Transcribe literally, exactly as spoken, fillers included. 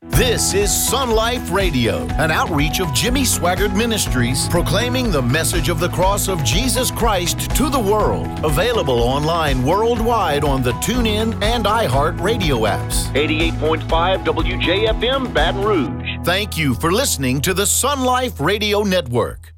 This is Sun Life Radio, an outreach of Jimmy Swaggart Ministries, proclaiming the message of the cross of Jesus Christ to the world. Available online worldwide on the TuneIn and iHeart radio apps. eighty-eight point five W J F M, Baton Rouge. Thank you for listening to the Sun Life Radio Network.